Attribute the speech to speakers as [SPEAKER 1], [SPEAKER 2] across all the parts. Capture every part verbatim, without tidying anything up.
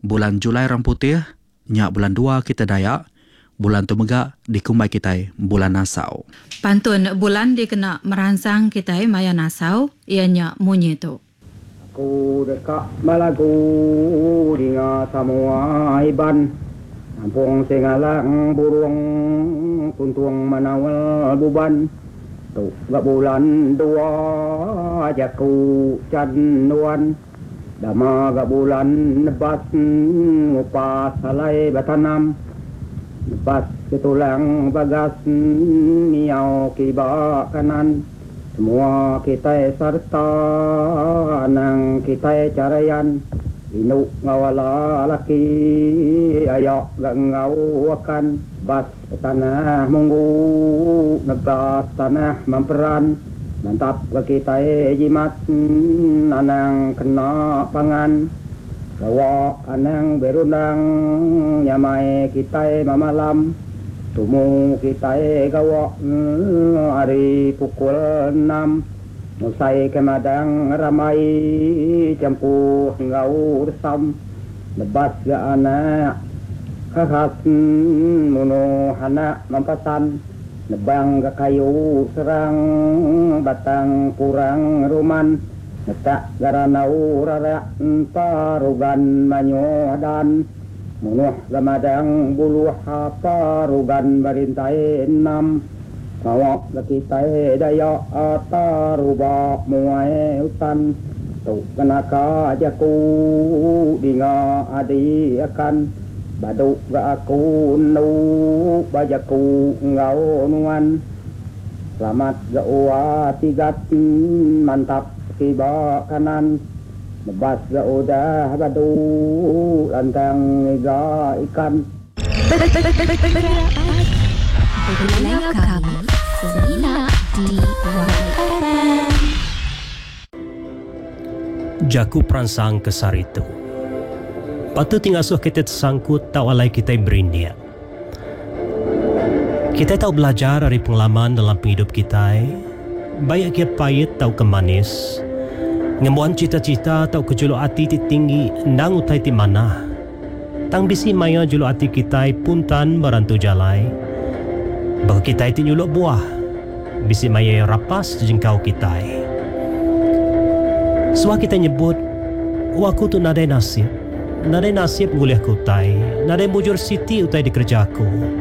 [SPEAKER 1] bulan Julai orang putih, nya bulan dua kita Dayak, bulan tu megak dikumbai kita bulan Nasau.
[SPEAKER 2] Pantun bulan dikena merangsang kita maya Nasau, ianya munyi tu.
[SPEAKER 3] Aku dekat malagu dinga semua iban, Nampung singalang burung tuntung manawal buban. Tu gak bulan dua jaku canuan, Dama gak bulan nebas ngupas salai batanam. Nebas ketulang bagas niau kiba kanan. Semua kita serta nang kita carayan. Inu ngawala laki ayak gak ngawakan. Bas tanah munggu negas tanah memperan. Mantap ke kita jimat anang kena pangan. Bawa anang berundang nyamai kita mamalam. Tumu kita gawa hari pukul enam. Musai kemadang ramai campur ngau resam. Lebas ga anak khas muno anak mampasan. Nebang ga kayu serang batang kurang ruman. Netak garanau rarak parugan manyodan. Munuh gamadang buluh apa rugan barintai enam. Mawak lakitai daya ata rubak muai hutan. Tu kenaka jaku dinga adi akan. Baduk ga aku nu bajaku ngau nuan. Selamat ga uwa tigat mantap kiba kanan. Nebas ga udah badu lantang iga ikan.
[SPEAKER 4] Pendengar kami Selina di F M.
[SPEAKER 5] Jaku perangsang kesar itu. Patut tinggal suh kita tersangkut tak walai kita berindia. Kita tahu belajar dari pengalaman dalam hidup kita. Banyak kia pahit tahu kemanis. Ngembuan cita-cita tahu kejuluk hati tinggi nang utai ti mana. Tang bisi maya juluk hati kita puntan merantu jalai. Bahawa kita itu nyuluk buah. Bisi maya rapas jengkau kita. Suah kita nyebut, waku tu nadai nasib. Nadai nasib nguliah kutai. Nadai bujur siti utai di kerjaku.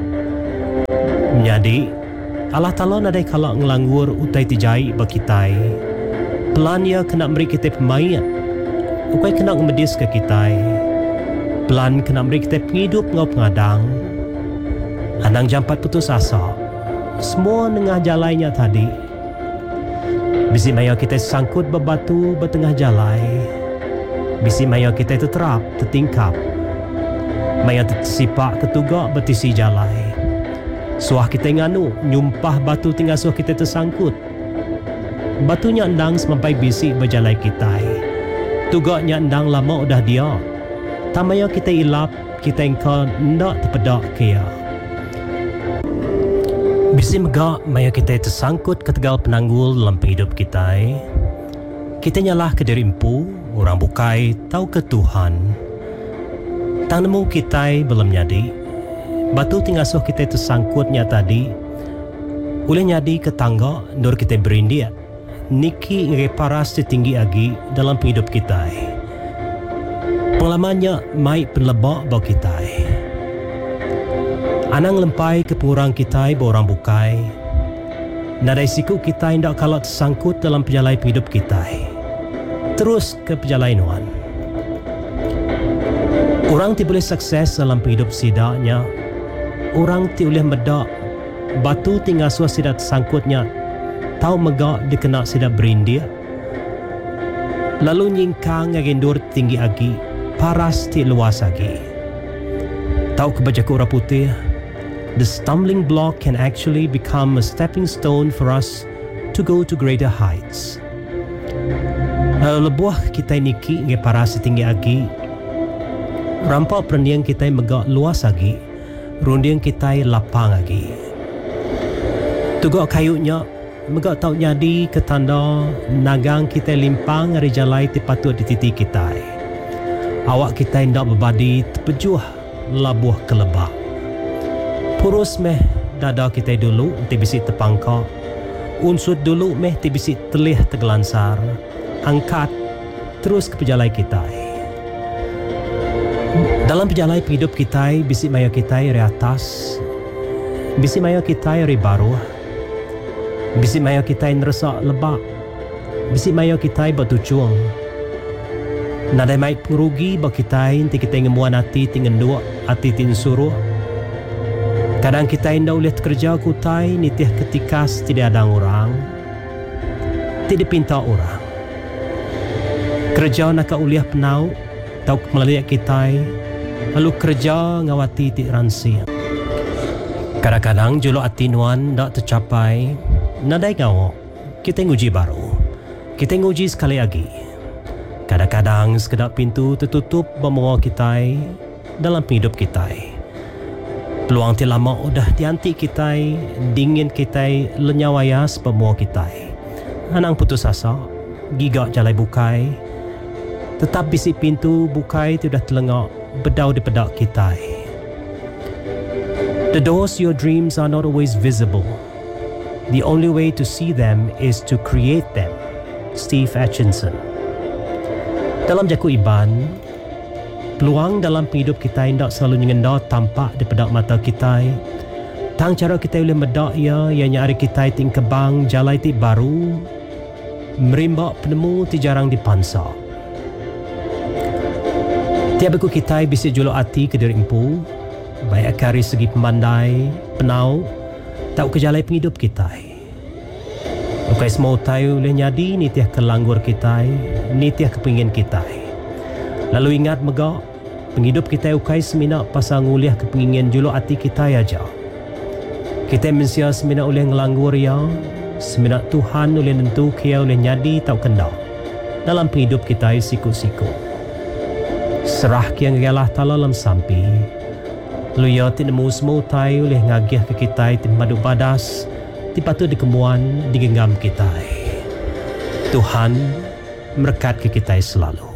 [SPEAKER 5] Jadi, Allah Ta'ala nadai kalak ngelanggur utai tijai bakitai. Pelan ia kena beri kita pemain. Ukai kena ngemedis ke kita. Pelan kena beri kita penghidup ngau pengadang. Anang jampat putus asa. Semua nengah jalannya tadi. Bisi maya kita sangkut berbatu bertengah jalai. Bisi maya kita terterap, tertingkap. Maya tersipak tertugak bertisi jalai. Suah kita nganu, nyumpah batu tinggal suah kita tersangkut. Batunya endang semampai bisi berjalai kita. Tugaknya endang lama udah dia. Tamaya kita ilap, kita engkau ndak terpedak kia. Bisi megak maya kita tersangkut ke tegal penanggul dalam hidup kita. Kita nyalah ke diri empu, orang bukai, tahu ke Tuhan. Tang nemu kita belum nyadi. Batu tinggal suh kita tersangkutnya tadi. Boleh nyadi ke tangga, nur kita berindia. Niki ngeparas setinggi agi dalam hidup kita. Pengalamannya mai penlebak bau kita. Anang lempai ke pengurang kita borang bukai. Nadai siku kita hendak kalau tersangkut dalam perjalanan hidup kita. Terus ke perjalanan. Orang ti boleh sukses dalam hidup sidaknya. Orang ti boleh medak. Batu tinggal suas sidak tersangkutnya. Tahu megak dikena sidak berindia. Lalu nyingkang ngagendur tinggi agi. Paras ti luas agi. Tahu kebajaku orang putih. The stumbling block can actually become a stepping stone for us to go to greater heights. Uh, lebuah kita niki nge paras tinggi agi. Rampak perendiang kita megak luas agi. Rundiang kita lapang agi. Tugak kayunya megak tau nyadi ketanda nagang kita limpang hari jalai ti patut di titik kita. Awak kita hendak berbadi terpejuh labuh kelebak. Purus meh dada kita dulu ti bisik terpangkak. Unsut dulu meh ti bisik telih tergelansar. Angkat terus ke pejalai kita. Dalam pejalai hidup kita, bisik maya kita dari atas, bisik maya kita dari bawah, bisik maya kita yang resak lebak, bisik maya kita bertujuan. Nadai mai pengerugi bagi kita yang kita ngemuan hati tinggal dua hati tin suruh. Kadang kita yang dah boleh kerja kutai nitiah ketika tidak ada orang, tidak pinta orang. Kerja nak uliah penau, tau melalui kita, lalu kerja ngawati ti ransi. Kadang-kadang jolo hati nuan tak tercapai, nadai ngawak, kita nguji baru, kita nguji sekali lagi. Kadang-kadang sekedar pintu tertutup membawa kita dalam hidup kita. Peluang ti lama udah dianti kita, dingin kita lenyawayas membawa kita. Anang putus asa, gigak jalai bukai, tetap bisik pintu bukai sudah telengak bedau di pedak kita. The doors to your dreams are not always visible. The only way to see them is to create them. Steve Atchison. Dalam jaku Iban, peluang dalam hidup kita tidak selalu nyenda tampak di pedak mata kita. Tang cara kita boleh medak ia yang nyari kita ting kebang jalai ti baru, merimbak penemu ti jarang dipansa. Tiap aku kita bisa jolo hati ke diri empu, baik akari segi pemandai, penau, tak kejalai penghidup kita. Bukai semua tahu boleh nyadi ni tiah kelanggur kita, ni tiah kepingin kita. Lalu ingat megak, penghidup kita ukai semina pasang uliah kepingin jolo hati kita aja. Kita mensia semina oleh ngelanggur ya, semina Tuhan oleh nentu kia oleh nyadi tau kena dalam penghidup kita siku-siku. Serah kiang galah talalam sampi. Luya ti nemu semua tai oleh ngagiah ke kita ti madu badas, ti patut dikemuan digenggam kita. Tuhan berkat ke kita selalu.